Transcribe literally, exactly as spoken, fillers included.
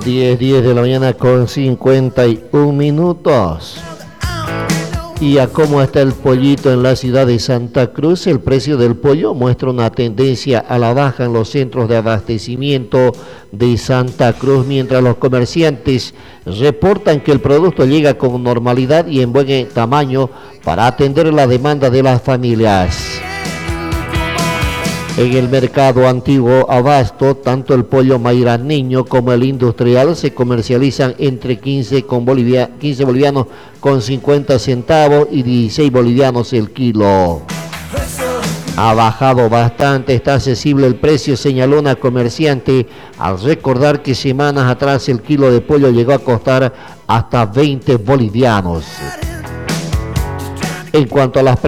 diez, diez de la mañana con cincuenta y un minutos. Y a cómo está el pollito en la ciudad de Santa Cruz, el precio del pollo muestra una tendencia a la baja en los centros de abastecimiento de Santa Cruz, mientras los comerciantes reportan que el producto llega con normalidad y en buen tamaño para atender la demanda de las familias. En el mercado antiguo Abasto, tanto el pollo mairaneño como el industrial se comercializan entre quince, con bolivia, quince bolivianos con cincuenta centavos y dieciséis bolivianos el kilo. Ha bajado bastante, está accesible el precio, señaló una comerciante, al recordar que semanas atrás el kilo de pollo llegó a costar hasta veinte bolivianos. En cuanto a las